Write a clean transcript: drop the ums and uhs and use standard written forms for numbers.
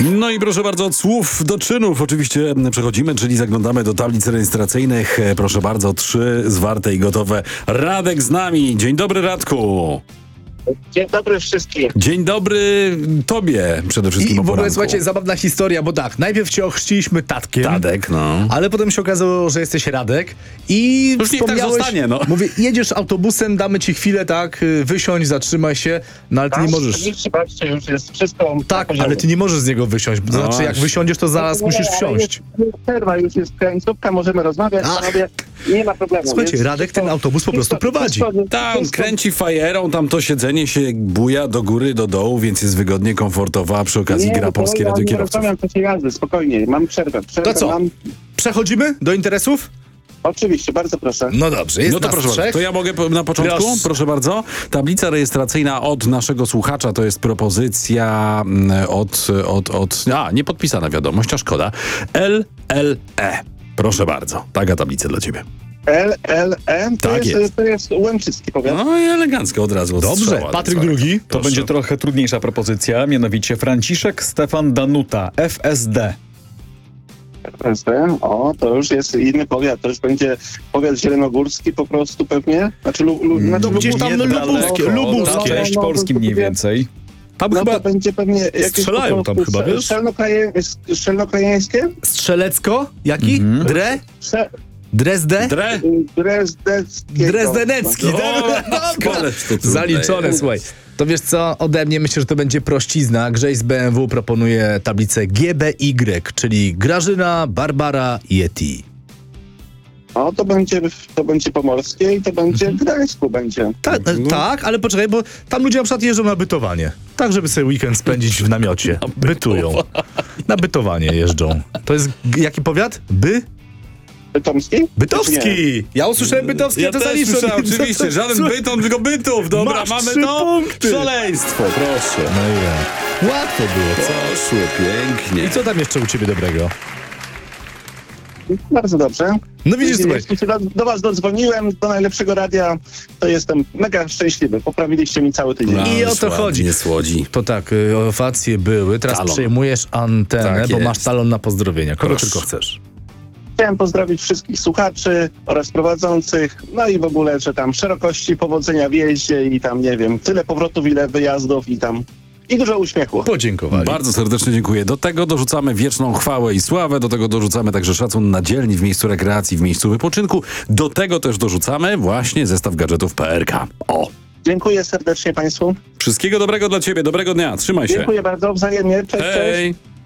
No i proszę bardzo, od słów do czynów oczywiście przechodzimy, czyli zaglądamy do tablic rejestracyjnych. Proszę bardzo, 3 zwarte i gotowe. Radek z nami. Dzień dobry, Radku. Dzień dobry wszystkim. Dzień dobry tobie przede wszystkim. I o w ogóle, poranku. słuchajcie, zabawna historia, bo tak, najpierw cię ochrzciliśmy Tatkiem. Tadek, no. Ale potem się okazało, że jesteś Radek i Już niech tak wspomniałeś, zostanie, no. mówię, jedziesz autobusem, damy ci chwilę, tak, wysiądź, zatrzymaj się, no ale ty nie możesz. Nic się patrzcie, już jest wszystko na Tak, poziomie. ale ty nie możesz z niego wysiąść. To No znaczy, jak właśnie. wysiądziesz, to zaraz musisz Ale wsiąść. Jest przerwa, już jest krańcówka, możemy rozmawiać, Ach. panowie, nie ma problemu. Słuchajcie, więc Radek wszystko- ten autobus po prostu wszystko- prowadzi. wszystko- Tam wszystko- kręci fajerą, tam to siedzenie się buja do góry, do dołu, więc jest wygodnie, komfortowo, a przy okazji gra to Polskie ja Radio nie Kierowców. rozmawiam w czasie jazdy, spokojnie, mam przerwę. To co? Mam... Przechodzimy do interesów? Oczywiście, bardzo proszę. No dobrze, jest No to nas proszę bardzo, trzech. to ja mogę na początku? Proszę. Proszę bardzo. Tablica rejestracyjna od naszego słuchacza to jest propozycja niepodpisana wiadomość, a szkoda. LLE. Proszę bardzo. Taka tablica dla ciebie. LLM, Tak jest. to jest Łęczycki powiat. No i elegancko od razu. Dobrze, odstrzała, Patryk tak. drugi. To Proszę. będzie trochę trudniejsza propozycja, mianowicie Franciszek Stefan Danuta, FSD. FSD, to już jest inny powiat, to już będzie powiat zielonogórski po prostu pewnie. Znaczy, No gdzieś tam lubuskie, Ta lubuskie. część Polski mniej więcej. Tam No chyba to będzie pewnie jakieś strzelają po tam prostu chyba, wiesz? Strzelnokrajeńskie? Strzelecko? Jaki? Dre? Dresde? Drezdeckiego. Drezdenecki. ależ to trudne Zaliczone, jest. słuchaj. To wiesz co, ode mnie myślę, że to będzie prościzna. Grześ z BMW proponuje tablicę GBY, czyli Grażyna, Barbara, Yeti. No to będzie pomorskie i to będzie w Gdańsku będzie. Tak, ale poczekaj, bo tam ludzie na przykład jeżdżą na bytowanie. Tak, żeby sobie weekend spędzić w namiocie. Bytują. Na bytowanie jeżdżą. To jest jaki powiat? Bytomski? Czy nie? Bytowski! Ja usłyszałem Bytowski, Ja to też zaliczę. słyszałem, oczywiście. Żaden Słuchaj, byton, tylko bytów. Dobra, Masz mamy 3 to. punkty. Szaleństwo, proszę. No i ja. Łatwo było, co? Poszły pięknie. I co tam jeszcze u ciebie dobrego? Bardzo dobrze. No widzisz, słuchaj. Jeśli się do was dodzwoniłem, do najlepszego radia, to jestem mega szczęśliwy. Poprawiliście mi cały tydzień. I o to Ładnie chodzi. słodzi. To tak, owacje były, teraz Talon. przejmujesz antenę, Tak bo jest. masz talon na pozdrowienia. Kogo Proszę. tylko chcesz. Chciałem pozdrowić wszystkich słuchaczy oraz prowadzących, no i w ogóle, że tam szerokości, powodzenia w jeździe i tam, nie wiem, tyle powrotów, ile wyjazdów i tam, i dużo uśmiechu. Podziękowali. Bardzo serdecznie dziękuję. Do tego dorzucamy wieczną chwałę i sławę, do tego dorzucamy także szacun na dzielni w miejscu rekreacji, w miejscu wypoczynku. Do tego też dorzucamy właśnie zestaw gadżetów PRK. O! Dziękuję serdecznie państwu. Wszystkiego dobrego dla ciebie, dobrego dnia, trzymaj się. Dziękuję bardzo, wzajemnie. Cześć, cześć. Hej!